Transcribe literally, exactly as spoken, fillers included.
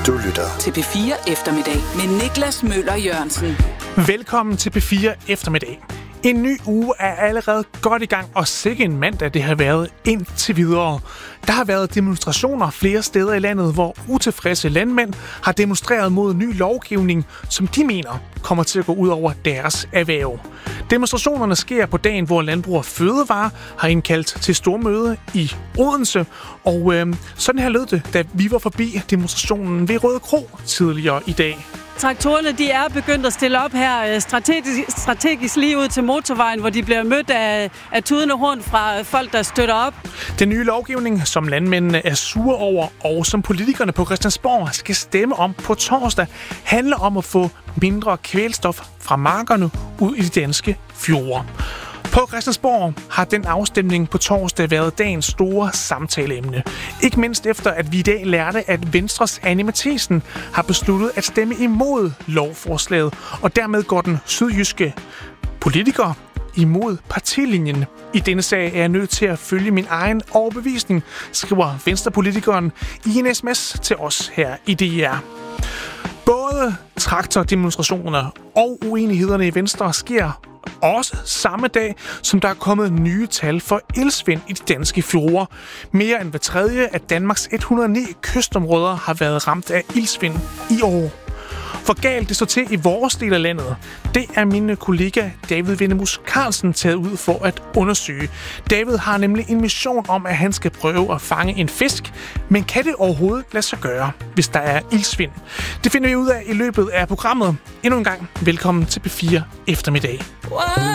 Du lytter til P fire Eftermiddag med Niklas Møller Jørgensen. Velkommen til P fire Eftermiddag. En ny uge er allerede godt i gang, og sikke en mandag det har været indtil videre. Der har været demonstrationer flere steder i landet, hvor utilfredse landmænd har demonstreret mod ny lovgivning, som de mener kommer til at gå ud over deres erhverv. Demonstrationerne sker på dagen, hvor Landbrug og Fødevare har indkaldt til stormøde i Odense, og øh, sådan her lød det, da vi var forbi demonstrationen ved Røde Kro tidligere i dag. Traktorerne de er begyndt at stille op her strategisk, strategisk lige ud til motorvejen, hvor de bliver mødt af, af tudende horn fra folk, der støtter op. Den nye lovgivning, som landmændene er sure over, og som politikerne på Christiansborg skal stemme om på torsdag, handler om at få mindre kvælstof fra markerne ud i de danske fjorde. På Christiansborg har den afstemning på torsdag været dagens store samtaleemne. Ikke mindst efter, at vi i dag lærte, at Venstres Anne Matthiesen har besluttet at stemme imod lovforslaget, og dermed går den sydjyske politiker imod partilinjen. I denne sag er jeg nødt til at følge min egen overbevisning, skriver Venstrepolitikeren i en sms til os her i D R. Både traktordemonstrationer og uenighederne i Venstre sker også samme dag, som der er kommet nye tal for iltsvind i de danske fjorde. Mere end hver tredje af Danmarks et hundrede og ni kystområder har været ramt af iltsvind i år. For galt det står til i vores del af landet, det er min kollega David Vindemus Carlsen taget ud for at undersøge. David har nemlig en mission om, at han skal prøve at fange en fisk, men kan det overhovedet lade sig gøre, hvis der er iltsvind? Det finder vi ud af i løbet af programmet. Endnu en gang velkommen til P fire Eftermiddag.